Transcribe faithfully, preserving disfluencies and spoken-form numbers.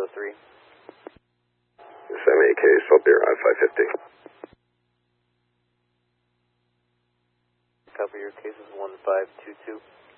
three. Semi K, Sulpier I five fifty. Copy, your case is one five two two.